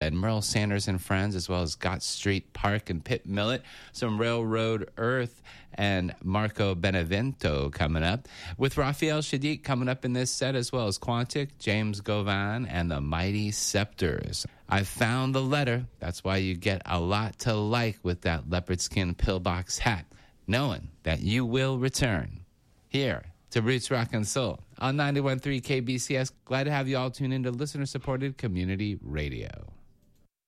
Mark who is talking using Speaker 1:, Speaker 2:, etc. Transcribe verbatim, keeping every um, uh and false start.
Speaker 1: ahead. Merle Sanders and Friends, as well as Gott Street Park and Pitt Millet. Some Railroad Earth and Marco Benevento coming up. With Raphael Sadiq coming up in this set, as well as Quantic, James Govan, and the Mighty Scepters. I found the letter. That's why you get a lot to like with that leopard skin pillbox hat, knowing that you will return here to Roots Rock and Soul on ninety-one point three K B C S. Glad to have you all tune into listener-supported community radio.